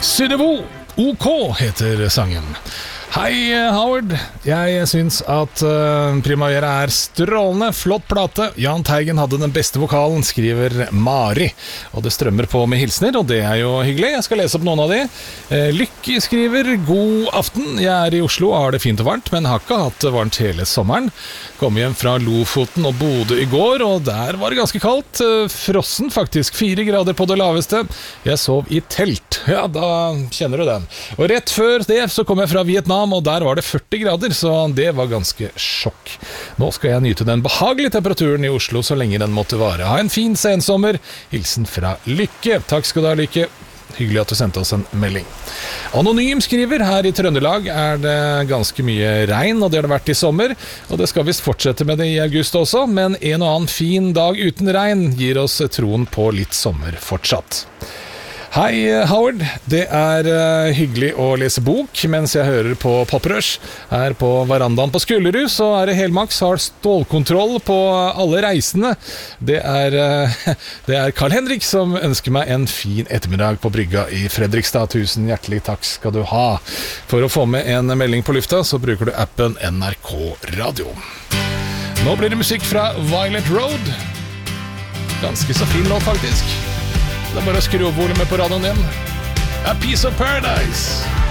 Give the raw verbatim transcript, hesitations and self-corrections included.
Synnøvo OK heter sangen. Hei Howard, jeg synes at uh, Primavera er strålende, flott plate. Jahn Teigen hadde den beste vokalen, skriver Mari. Og det strømmer på med hilsner, og det er jo hyggelig. Jeg skal lese opp noen av de. Uh, Lykke skriver, god aften. Jeg er i Oslo og har det fint og varmt, men har ikke hatt det varmt hele sommeren. Kom hjem fra Lofoten og Bodø i går, og der var det ganske kaldt. Uh, frossen faktisk, fire grader på det laveste. Jeg sov i telt. Ja, da kjenner du den. Og rett før det så kom jeg fra Vietnam, og der var det førti grader, så det var ganske sjokk. Nå skal jeg nyte den behagelige temperaturen i Oslo så lenge den måtte vare. Ha en fin sensommer. Hilsen fra Lykke. Takk skal du ha, Lykke. Hyggelig at du sendte oss en melding. Anonym skriver, her i Trøndelag er det ganske mye regn, og det har det vært i sommer, og det skal visst fortsette med det i august også, men en og annen fin dag uten regn gir oss troen på litt sommer fortsatt. Hei Howard, det er uh, hyggelig å lese bok mens jeg hører på Poprush. Her på verandaen på Skullerud så er det Helmax har stålkontroll på alle reisende. Det er, uh, det er Carl Henrik som ønsker meg en fin ettermiddag på brygga i Fredrikstad. Tusen hjertelig takk skal du ha. For å få med en melding på lufta så bruker du appen N R K Radio. Nå blir det musikk fra Violet Road. Ganske så fin låt faktisk. Det er bare å skru opp volumet på radioen din. A Piece of Paradise.